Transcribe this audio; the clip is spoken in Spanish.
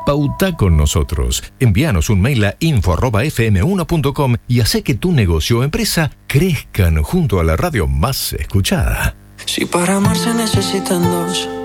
Pauta con nosotros. Envíanos un mail a info@fm1.com y hace que tu negocio o empresa crezcan junto a la radio más escuchada. Si para amar se necesitan dos,